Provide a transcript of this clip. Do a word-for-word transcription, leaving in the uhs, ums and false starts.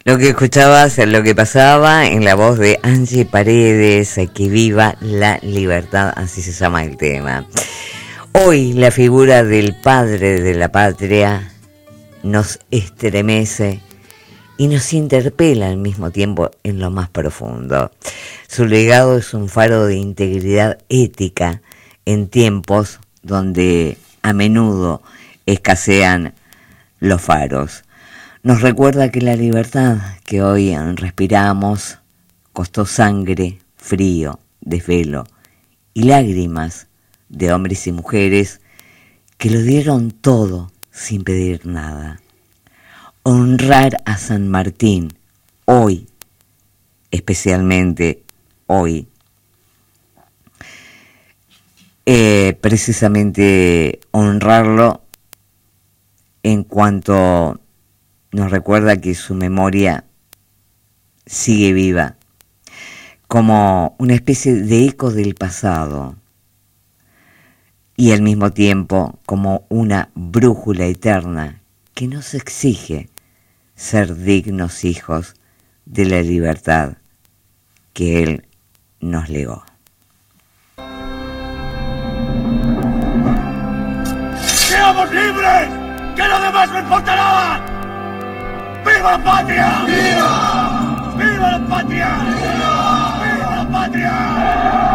Lo que escuchabas, lo que pasaba en la voz de Angie Paredes, que viva la libertad, así se llama el tema. Hoy la figura del padre de la patria nos estremece y nos interpela al mismo tiempo en lo más profundo. Su legado es un faro de integridad ética en tiempos donde a menudo escasean los faros. Nos recuerda que la libertad que hoy respiramos costó sangre, frío, desvelo y lágrimas de hombres y mujeres que lo dieron todo sin pedir nada. Honrar a San Martín hoy, especialmente hoy, eh, precisamente honrarlo en cuanto nos recuerda que su memoria sigue viva, como una especie de eco del pasado y al mismo tiempo como una brújula eterna que nos exige ser dignos hijos de la libertad que Él nos legó. ¡Seamos libres! ¡Que lo demás no importa nada! ¡Viva la patria! ¡Viva! ¡Viva la patria! ¡Viva! ¡Viva la patria!